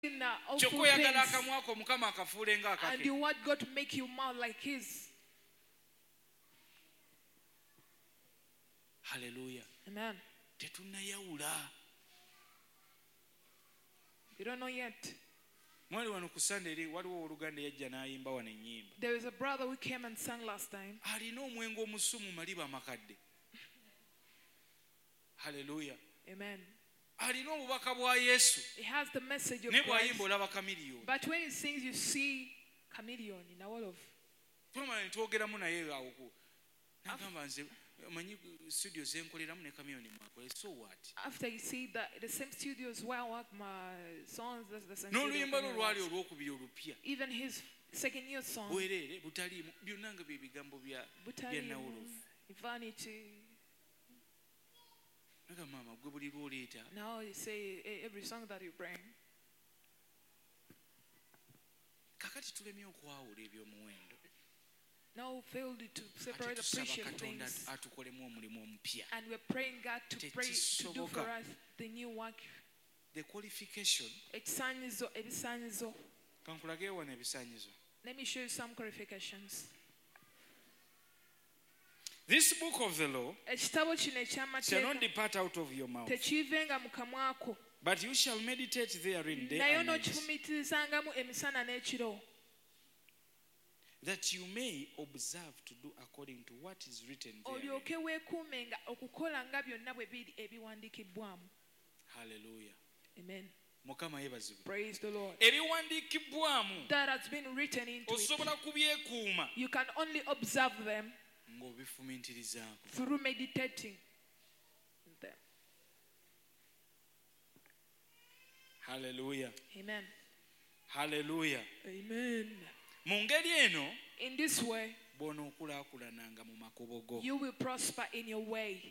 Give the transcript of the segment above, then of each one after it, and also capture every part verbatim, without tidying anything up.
in uh, awful things, and you want God to make you mouth like His. Hallelujah. Amen. Tetunnayawula. You don't know yet. Mwali wano ku Sunday waliwo oluganda yajja n'ayimba wano ennyimba. There is a brother who came and sang last time. Alina omwengo omusumu maliba amakadde. Hallelujah. Amen. Alina obubaka bwa Yesu. He has the message of Ne Christ. bw'ayimba olaba chameleon. But when he sings, you see chameleon in all of. Twamala ne twogeramu naye awo ku. Nagamba nze manyi studio zenkoleramu ne chameleon mwakole. So what? After you see that the same studios where I work my songs, that's the same N'oluyimba studio. lwali olwokubiri olupya. Even his second year song. Bwereere butaliimu byonna nga bye bigambo bya bya nawolofu. Vanity. Nagamba mama gwe buli lw'oleeta. Now you say eh, every song that you bring. Kakati tulemye okwawula eby'omuwendo. Now we failed to separate the precious things. Atukolemu omulimu omupya. And we're praying God to pray to do for us the new work. The qualification. Ebisaanyizo, ebisaanyizo. Kankulage wano ebisaanyizo. Let me show you some qualifications. This book of the law ekitabo kino shall not eky'amateeka depart out of your mouth, tekiivenga mu kamwa ko, but you shall meditate therein day naye and night, n'okifumiitirizangamu emisana n'ekiro, that you may observe to do according to what is written therein. olyoke weekuumenga okukola nga byonna bwe biri ebiwandiikibbwamu. Hallelujah. Amen. Mukama yebazibwe. Praise the Lord. Ebiwandiikibbwamu That has been written into it. osobola kubyekuuma You can only observe them ng'obifumiitirizaako. through meditating them. Hallelujah. Amen. Hallelujah. Amen. Mu ngeri eno In this way, bw'onookulaakulananga mu makubo go you will prosper in your way,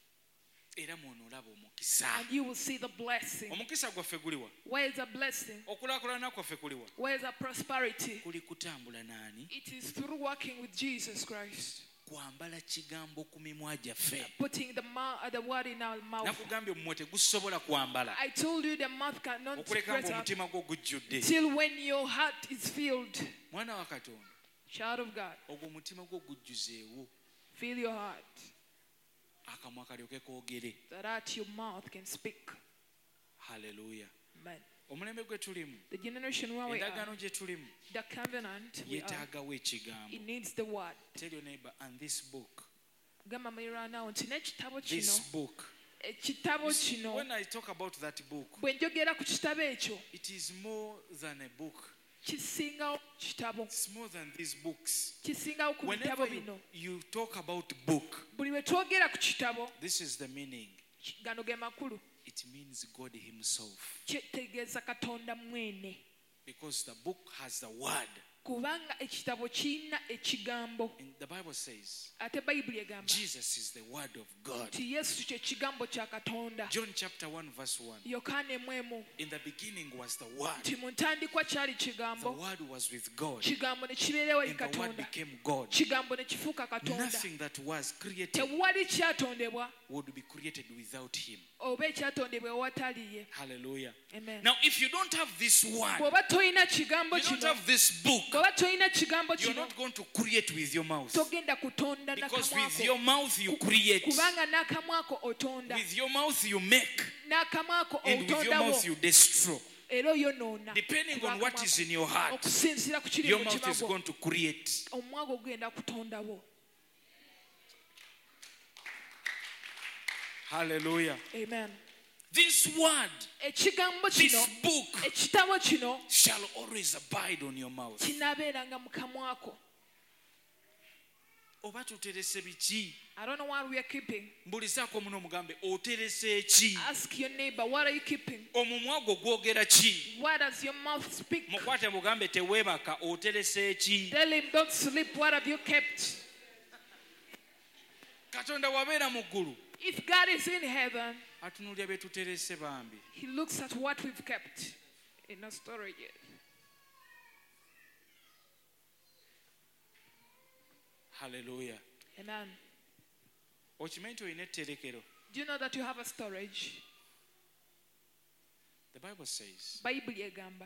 era mw'onoolaba omukisa. and you will see the blessing. Omukisa gwaffe guliwa? Where is the blessing? Okulaakulana kwaffe kuliwa? Where is the prosperity? Kuli kutambula n'ani? It is through working with Jesus Christ, Kwambala kigambo ku mimwa gyaffe. putting the mouth, uh, the word in our mouth. Nakugambye omumwe tegusobola kwambala I told you the mouth cannot okuleka express nga out omutima gwo gujjudde. till when your heart is filled. Mwana wa Katonda, Child of God, ogwo omutima gwo gujjuzeewo, fill your heart, akamwa kalyoke koogere. that out your mouth can speak. Hallelujah. Amen. Omulembe gwe tulimu, The generation where we are, endagaano gye tulimu, the covenant we are, yeetaagawo ekigambo. it needs the word. Tell your neighbor, and this book, Gamba muliraanwa nti n'ekitabo this kino, book, ekitabo kino, when I talk about that book, bwe njogera ku kitabo ekyo, it is more than a book. kisingawo kitabo, It's more than these books. kisingawo ku Whenever bitabo you, bino. you talk about book, Buli lwe twogera ku kitabo, this is the meaning. gano ge makulu, It means God Himself. kitegeeza Katonda mwene, Because the book has the word. kubanga ekitabo kirina ekigambo. And the Bible says Ate Bayibuli egamba Jesus is the word of God. nti Yesu kye kigambo kya Katonda. John chapter one verse one. Yokaana emu emu, In the beginning was the word. nti mu ntandikwa kyali The kigambo, word was with God. kigambo ne kibeerawo eri And the word Katonda, became God. kigambo ne kifuuka Katonda. Nothing that was created Tewali kyatondebwa would be created without Him. oba ekyatondebwa ewatali ye. Hallelujah. Amen. Now, if you don't have this word, Bw'oba tolina kigambo you don't kino, have this book, bw'oba tolina kigambo you're kino, not going to create with your mouth. togenda kutonda Because n'akamwa with ko. your mouth you create. Kubanga n'akamwa ko otonda, With your mouth you make. n'akamwa ko And with your otondawo, mouth you destroy. era oyonoona. Depending on what is in your heart, Okusinziira ku kiri your mu mouth mutima is gwo, going to create. omumwa gwo gugenda kutondawo. Hallelujah. Amen. This word, Ekigambo kino, this book ekitabo kino shall always abide on your mouth. kinaabeeranga mu kamwa ko. Oba tuterese biki? I don't know what we are keeping. Mbulizaako muno mugambe oterese ki? Ask your neighbor, what are you keeping? Omumwa gwo gwogera ki? What does your mouth speak? Mukwate mugambe teweebaka oterese ki? Tell him, don't sleep. What have you kept? Katonda wabeera mu ggulu If God is in heaven, atunuulira bye tuterese bambi. He looks at what we've kept in our storage. Hallelujah. Amen. Okimanyi nti olina etterekero? Do you know that you have a storage? The Bible says, Bible egamba